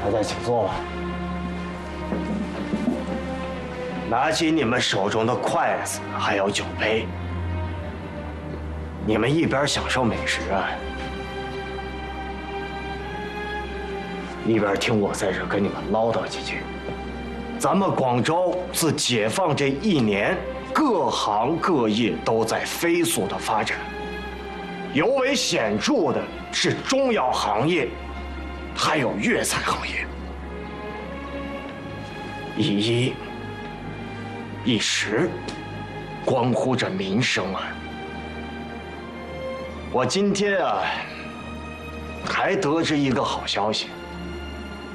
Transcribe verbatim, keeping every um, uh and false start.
大家请坐吧。拿起你们手中的筷子，还有酒杯。你们一边享受美食啊，一边听我在这跟你们唠叨几句。咱们广州自解放这一年，各行各业都在飞速的发展，尤为显著的是中药行业，还有粤菜行业。一一一时，关乎着民生啊！我今天啊，还得知一个好消息。